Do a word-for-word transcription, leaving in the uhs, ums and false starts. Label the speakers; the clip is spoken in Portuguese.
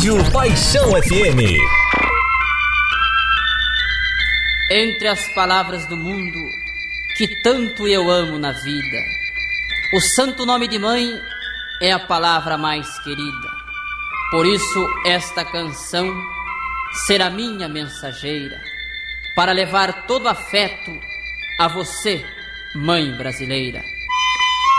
Speaker 1: Rádio Paixão F M.
Speaker 2: Entre as palavras do mundo que tanto eu amo na vida, o santo nome de mãe é a palavra mais querida. Por isso esta canção será minha mensageira, para levar todo afeto a você, mãe brasileira.